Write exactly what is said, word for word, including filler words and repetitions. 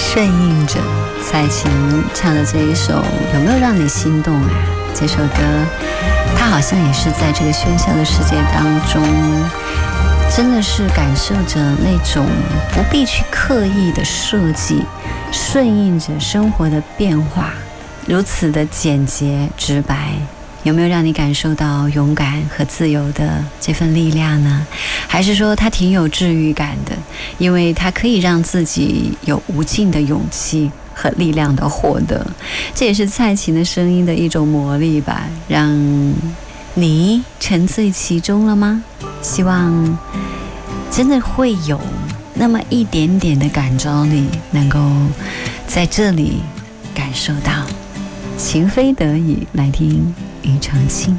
顺应着。蔡琴唱的这一首有没有让你心动啊？这首歌它好像也是在这个喧嚣的世界当中，真的是感受着那种不必去刻意的设计，顺应着生活的变化，如此的简洁直白。有没有让你感受到勇敢和自由的这份力量呢？还是说它挺有治愈感的，因为它可以让自己有无尽的勇气和力量的获得。这也是蔡琴的声音的一种魔力吧，让你沉醉其中了吗？希望真的会有那么一点点的感召力，能够在这里感受到。情非得已，来听庾澄庆。